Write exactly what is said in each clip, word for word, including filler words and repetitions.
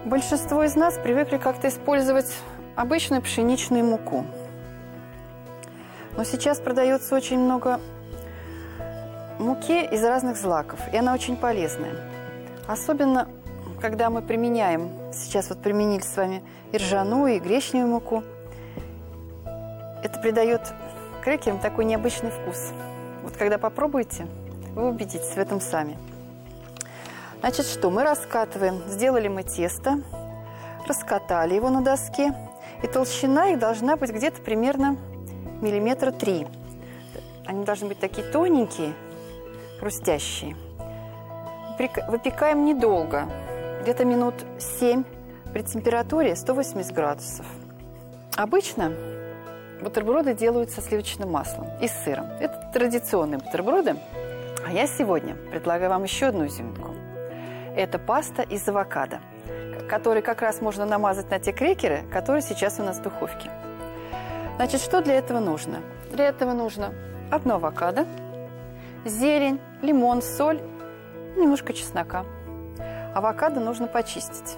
Большинство из нас привыкли как-то использовать обычную пшеничную муку. Но сейчас продается очень много муки из разных злаков, и она очень полезная. Особенно, когда мы применяем, сейчас вот применили с вами и ржаную, и гречневую муку. Это придает крекерам такой необычный вкус. Вот когда попробуете, вы убедитесь в этом сами. Значит, что? Мы раскатываем. Сделали мы тесто, раскатали его на доске. И толщина их должна быть где-то примерно миллиметра три. Они должны быть такие тоненькие, хрустящие. Выпекаем недолго, где-то минут семь при температуре сто восемьдесят градусов. Обычно бутерброды делают со сливочным маслом и с сыром. Это традиционные бутерброды. А я сегодня предлагаю вам еще одну изюминку. Это паста из авокадо, который как раз можно намазать на те крекеры, которые сейчас у нас в духовке. Значит, что для этого нужно? Для этого нужно одно авокадо, зелень, лимон, соль, немножко чеснока. Авокадо нужно почистить.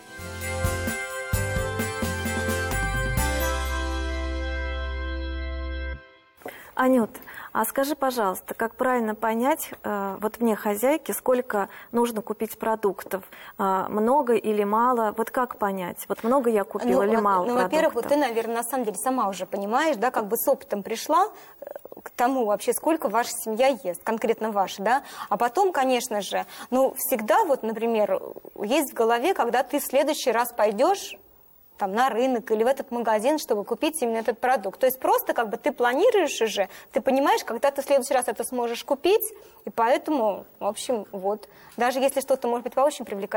Анют, а скажи, пожалуйста, как правильно понять, э, вот мне, хозяйке, сколько нужно купить продуктов? Э, много или мало? Вот как понять? Вот много я купила ну, или мало ну, продуктов? Во-первых, вот ты, наверное, на самом деле сама уже понимаешь, да, как бы с опытом пришла к тому вообще, сколько ваша семья ест, конкретно ваша, да? А потом, конечно же, ну, всегда вот, например, есть в голове, когда ты в следующий раз пойдешь там, на рынок или в этот магазин, чтобы купить именно этот продукт. То есть просто как бы ты планируешь уже, ты понимаешь, когда ты в следующий раз это сможешь купить, и поэтому, в общем, вот. Даже если что-то может быть по очень привлекательному,